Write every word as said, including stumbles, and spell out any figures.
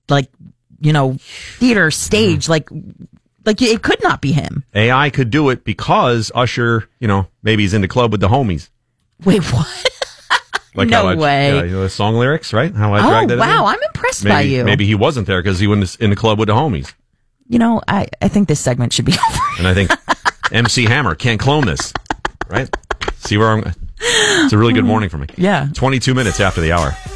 like, you know, theater, stage, mm-hmm. like, like it could not be him. A I could do it because Usher, you know, maybe he's in the club with the homies. Wait, what? Like no how I, way. Yeah, you know, the song lyrics, right? How I oh, dragged that wow. in. I'm impressed maybe, by you. Maybe he wasn't there because he was in the club with the homies. You know, I, I think this segment should be over. And I think M C Hammer can't clone this, right? See where I'm... It's a really good morning for me. Yeah. twenty-two minutes after the hour.